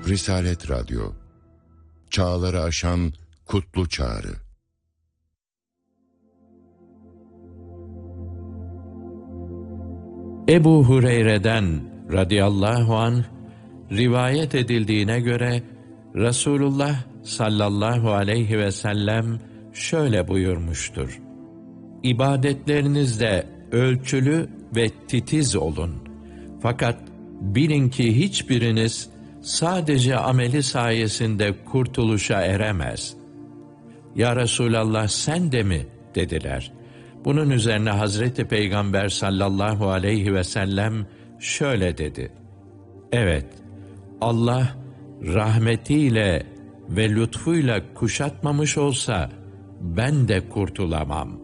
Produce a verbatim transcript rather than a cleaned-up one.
Risalet Radyo, çağları aşan kutlu çağrı. Ebu Hureyre'den radıyallahu anh rivayet edildiğine göre Resulullah sallallahu aleyhi ve sellem şöyle buyurmuştur: İbadetlerinizde ölçülü ve titiz olun. Fakat bilin ki hiçbiriniz sadece ameli sayesinde kurtuluşa eremez. Ya Resulallah, sen de mi? Dediler. Bunun üzerine Hazreti Peygamber sallallahu aleyhi ve sellem şöyle dedi: Evet, Allah rahmetiyle ve lütfuyla kuşatmamış olsa ben de kurtulamam.